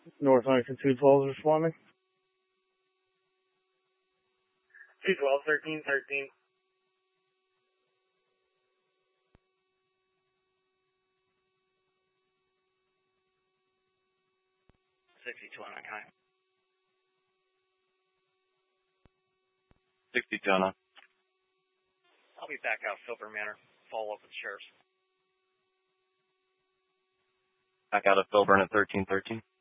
North Huntington 212 is responding. 212, 1313. 62 on that guy. 62 on. I'll be back out Filbert Manor. Follow up with the sheriffs. Back out of Filburn at 1313.